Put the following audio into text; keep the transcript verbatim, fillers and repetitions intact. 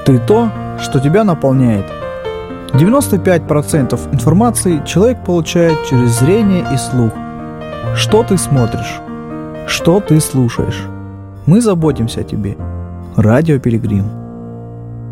Ты то, что тебя наполняет. девяносто пять процентов информации человек получает через зрение и слух. Что ты смотришь? Что ты слушаешь? Мы заботимся о тебе. Радио Пилигрим.